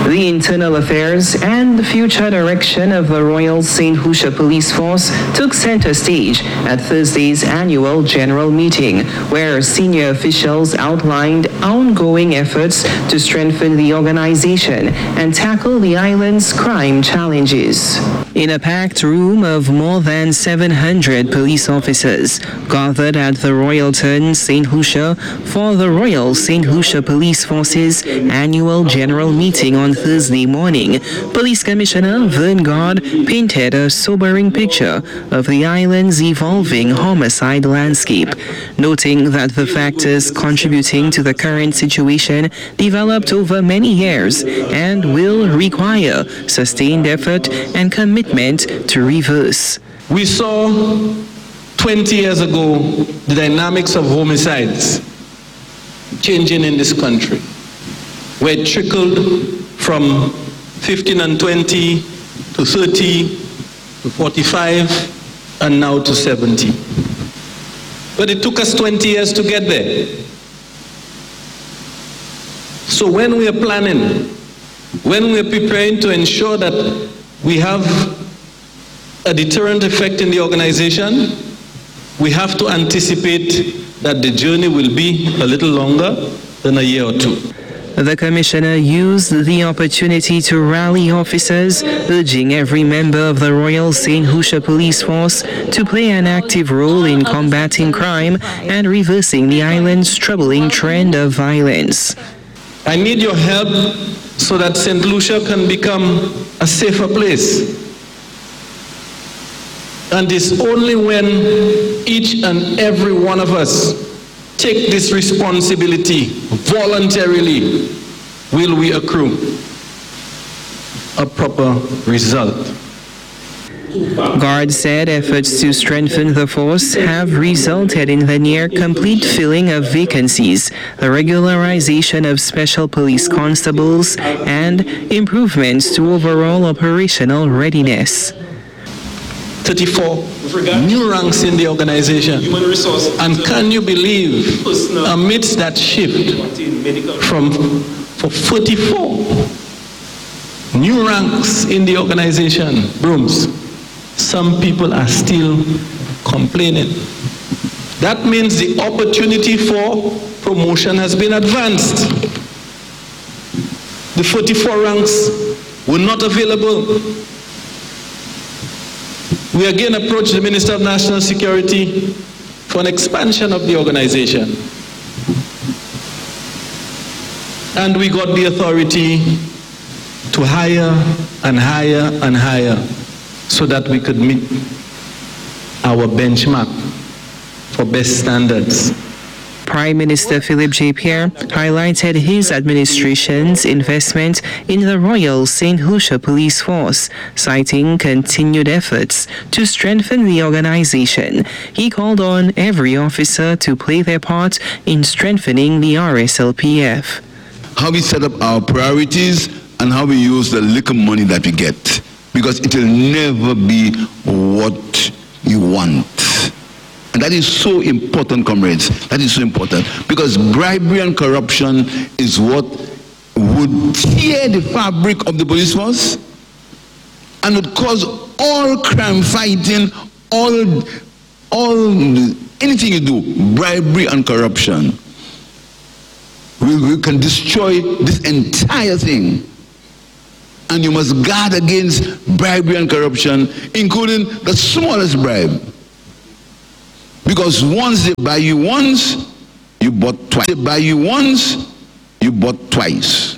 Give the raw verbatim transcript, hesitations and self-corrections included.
The internal affairs and the future direction of the Royal Saint Lucia Police Force took center stage at Thursday's annual general meeting, where senior officials outlined ongoing efforts to strengthen the organization and tackle the island's crime challenges. In a packed room of more than seven hundred police officers gathered at the Royalton, Saint Lucia for the Royal Saint Lucia Police Force's annual general meeting on Thursday morning, Police Commissioner Vern God painted a sobering picture of the island's evolving homicide landscape, noting that the factors contributing to the current situation developed over many years and will require sustained effort and commitment to reverse. We saw twenty years ago the dynamics of homicides changing in this country, where it trickled from fifteen and twenty to thirty to forty-five and now to seventy. But it took us twenty years to get there. So when we are planning, when we are preparing to ensure that we have a deterrent effect in the organization, we have to anticipate that the journey will be a little longer than a year or two. The Commissioner used the opportunity to rally officers, urging every member of the Royal Saint Lucia Police Force to play an active role in combating crime and reversing the island's troubling trend of violence. I need your help so that Saint Lucia can become a safer place. And it's only when each and every one of us take this responsibility voluntarily will we accrue a proper result. God said efforts to strengthen the force have resulted in the near-complete filling of vacancies, the regularization of special police constables, and improvements to overall operational readiness. thirty-four new ranks in the organization. And can you believe, amidst that shift from for forty-four new ranks in the organization, rooms, some people are still complaining. That means the opportunity for promotion has been advanced. The forty-four ranks were not available. We again approached the Minister of National Security for an expansion of the organization. And we got the authority to hire and hire and hire so that we could meet our benchmark for best standards. Prime Minister Philip J. Pierre highlighted his administration's investment in the Royal Saint Lucia Police Force, citing continued efforts to strengthen the organization. He called on every officer to play their part in strengthening the R S L P F. How we set up our priorities and how we use the little money that we get, because it will never be what you want. And that is so important, comrades. That is so important. Because bribery and corruption is what would tear the fabric of the police force and would cause all crime fighting, all, all, anything you do, bribery and corruption. We, we can destroy this entire thing. And you must guard against bribery and corruption, including the smallest bribe. Because once they buy you once, you bought twice. They buy you once, you bought twice.